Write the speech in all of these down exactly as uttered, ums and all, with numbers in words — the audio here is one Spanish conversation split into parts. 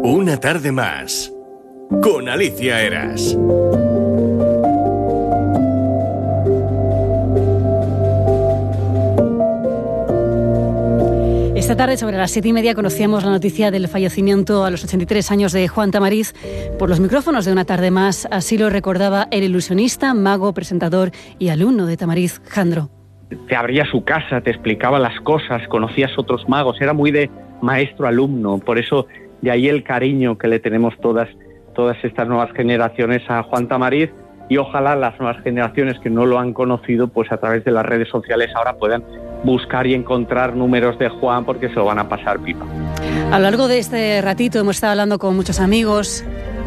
Una tarde más con Alicia Eras. Esta tarde, sobre las siete y media, conocíamos la noticia del fallecimiento a los ochenta y tres años de Juan Tamariz. Por los micrófonos de Una tarde más, así lo recordaba el ilusionista, mago, presentador y alumno de Tamariz, Jandro. Te abría su casa, te explicaba las cosas, conocías otros magos, era muy de maestro-alumno, por eso de ahí el cariño que le tenemos todas, todas estas nuevas generaciones a Juan Tamariz, y ojalá las nuevas generaciones que no lo han conocido, pues a través de las redes sociales ahora puedan buscar y encontrar números de Juan, porque se lo van a pasar pipa. A lo largo de este ratito hemos estado hablando con muchos amigos,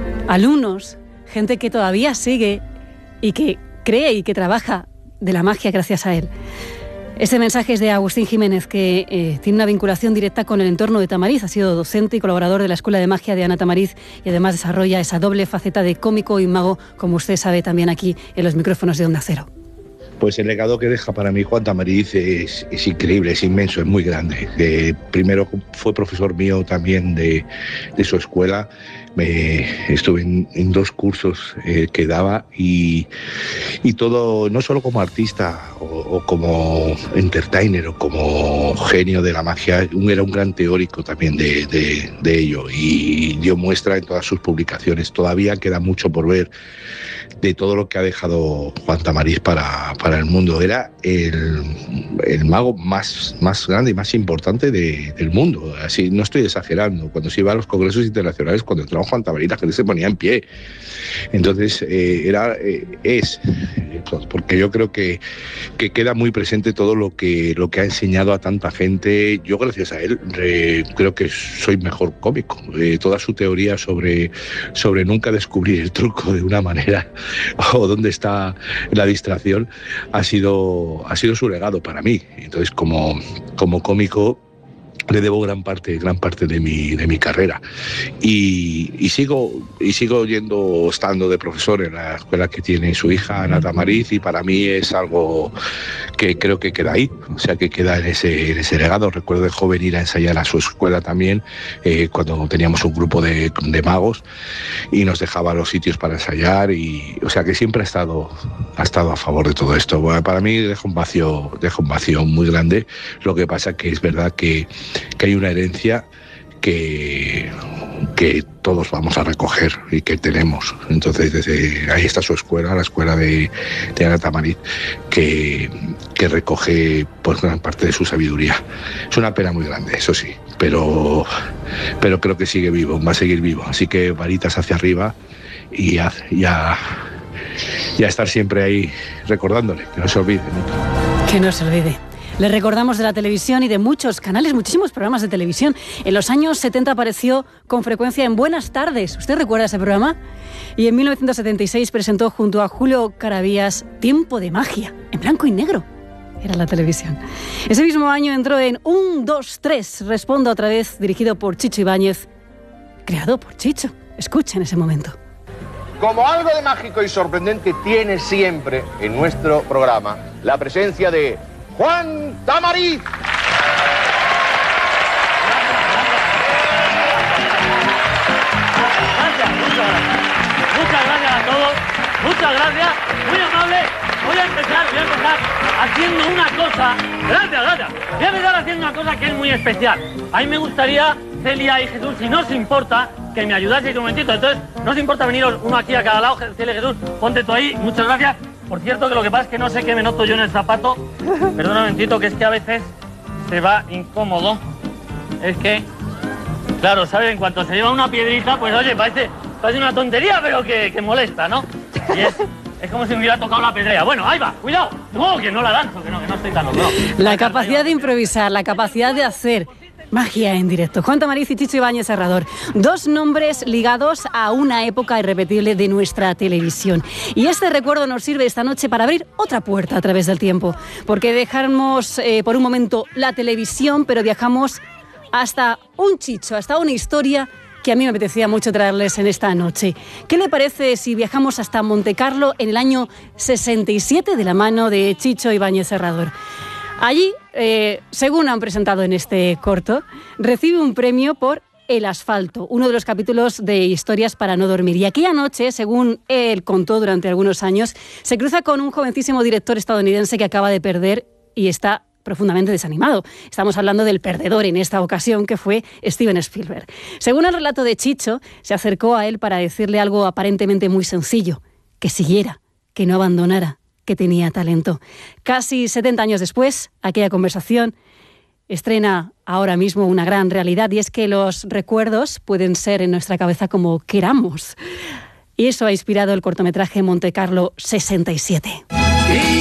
alumnos, gente que todavía sigue y que cree y que trabaja de la magia gracias a él. Este mensaje es de Agustín Jiménez, que eh, tiene una vinculación directa con el entorno de Tamariz. Ha sido docente y colaborador de la Escuela de Magia de Ana Tamariz y además desarrolla esa doble faceta de cómico y mago, como usted sabe también aquí en los micrófonos de Onda Cero. Pues el legado que deja para mí Juan Tamariz es, es increíble, es inmenso, es muy grande. Eh, primero fue profesor mío también de, de su escuela. Me, estuve en, en dos cursos eh, que daba y, y todo, no solo como artista o, o como entertainer o como genio de la magia, era un gran teórico también de, de, de ello y dio muestra en todas sus publicaciones. Todavía queda mucho por ver de todo lo que ha dejado Juan Tamariz para, para el mundo. Era el, el mago más, más grande y más importante de, del mundo. Así, no estoy exagerando. Cuando se iba a los congresos internacionales, cuando entraba Juan Tamariz, la gente se ponía en pie. Entonces, eh, era, eh, es, porque yo creo que, que queda muy presente todo lo que, lo que ha enseñado a tanta gente. Yo, gracias a él, eh, creo que soy mejor cómico. Eh, toda su teoría sobre, sobre nunca descubrir el truco de una manera o dónde está la distracción ha sido, ha sido su legado para mí. Entonces, como, como cómico, le debo gran parte, gran parte de mi, de mi carrera. Y, y sigo, y sigo yendo, estando de profesor en la escuela que tiene su hija, Ana Tamariz, y para mí es algo que creo que queda ahí, o sea, que queda en ese, en ese legado. Recuerdo de joven ir a ensayar a su escuela también, eh, cuando teníamos un grupo de, de magos, y nos dejaba los sitios para ensayar, y, o sea, que siempre ha estado, ha estado a favor de todo esto. Bueno, para mí deja un vacío, deja un vacío muy grande. Lo que pasa que es verdad que que hay una herencia que, que todos vamos a recoger y que tenemos. Entonces, desde ahí está su escuela, la escuela de, de Ana Tamariz, que, que recoge pues gran parte de su sabiduría. Es una pena muy grande, eso sí, pero, pero creo que sigue vivo, va a seguir vivo. Así que varitas hacia arriba y a, y a, y a estar siempre ahí recordándole, que no se olvide nunca. Que no se olvide. Le recordamos de la televisión y de muchos canales, muchísimos programas de televisión. En los años setenta apareció con frecuencia en Buenas Tardes. ¿Usted recuerda ese programa? Y en mil novecientos setenta y seis presentó junto a Julio Caravías Tiempo de Magia, en blanco y negro. Era la televisión. Ese mismo año entró en Un, dos, tres, Respondo otra vez, dirigido por Chicho Ibáñez, creado por Chicho. Escuchen ese momento. Como algo de mágico y sorprendente tiene siempre en nuestro programa la presencia de Juan Tamariz. Gracias, muchas gracias. Muchas gracias a todos. Muchas gracias. Muy amable. Voy a empezar, voy a empezar haciendo una cosa. Gracias, gracias. Voy a empezar haciendo una cosa que es muy especial. A mí me gustaría, Celia y Jesús, si no os importa, que me ayudaseis un momentito. Entonces, no os importa veniros uno aquí a cada lado. Celia y Jesús, ponte tú ahí. Muchas gracias. Por cierto, que lo que pasa es que no sé qué me noto yo en el zapato. Perdona un momentito, que es que a veces se va incómodo. Es que, claro, ¿sabes? En cuanto se lleva una piedrita, pues oye, parece, parece una tontería, pero que, que molesta, ¿no? Y es, es como si me hubiera tocado la pedrea. Bueno, ahí va, cuidado. No, que no la lanzo, que no, que no estoy tan loco. No. La capacidad de improvisar, la capacidad de hacer magia en directo. Juan Tamariz y Chicho Ibáñez Serrador. Dos nombres ligados a una época irrepetible de nuestra televisión. Y este recuerdo nos sirve esta noche para abrir otra puerta a través del tiempo. Porque dejamos eh, por un momento la televisión, pero viajamos hasta un Chicho, hasta una historia que a mí me apetecía mucho traerles en esta noche. ¿Qué le parece si viajamos hasta Montecarlo en el año sesenta y siete de la mano de Chicho Ibáñez Serrador? Allí, eh, según han presentado en este corto, recibe un premio por El asfalto, uno de los capítulos de Historias para no dormir. Y aquella noche, según él contó durante algunos años, se cruza con un jovencísimo director estadounidense que acaba de perder y está profundamente desanimado. Estamos hablando del perdedor en esta ocasión, que fue Steven Spielberg. Según el relato de Chicho, se acercó a él para decirle algo aparentemente muy sencillo: que siguiera, que no abandonara, que tenía talento. Casi setenta años después, aquella conversación estrena ahora mismo una gran realidad, y es que los recuerdos pueden ser en nuestra cabeza como queramos. Y eso ha inspirado el cortometraje Monte Carlo sesenta y siete.